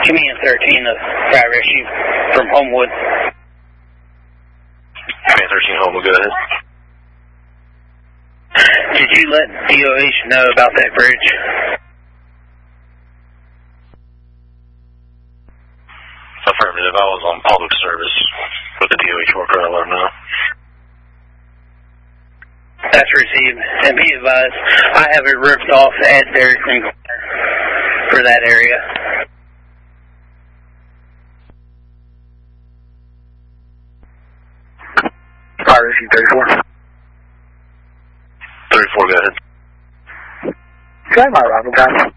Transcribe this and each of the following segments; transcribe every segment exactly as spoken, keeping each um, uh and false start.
Command thirteen, the fire rescue from Homewood. Command thirteen, Homewood, go ahead. Did you let D O H know about that bridge? Affirmative. I was on public service with the D O H worker. I let them know. That's received. And be advised, I have it ripped off at Derrickson Corner for that area. Fire rescue thirty-four. thirty-four, go ahead. Try my arrival time.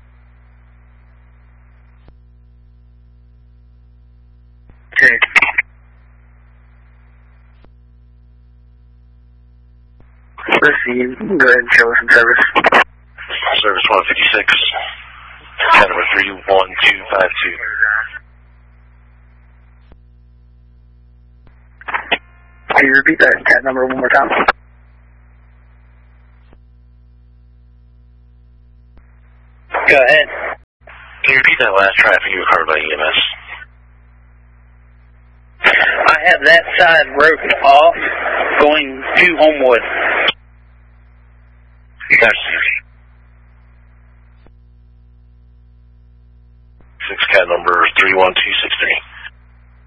Okay. Receive. Go ahead and show us some service. Service one fifty-six. Cat number three one two five two. Can you repeat that cat number one more time? Go ahead. Can you repeat that last traffic you occurred by E M S? I have that side roped off going to Homewood. Yes. Six cat number three one two six three.